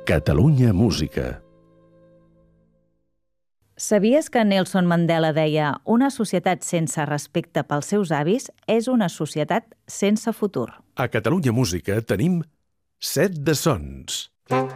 Catalunya Música. Sabies que Nelson Mandela deia «Una societat sense respecte pels seus avis és una societat sense futur»? A Catalunya Música tenim 7 de Sons.